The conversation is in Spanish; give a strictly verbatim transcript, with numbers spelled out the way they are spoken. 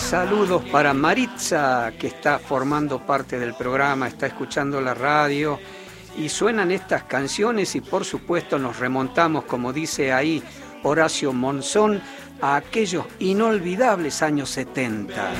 saludos para Maritza, que está formando parte del programa, está escuchando la radio y suenan estas canciones y por supuesto nos remontamos, como dice ahí Horacio Monzón, a aquellos inolvidables años setenta.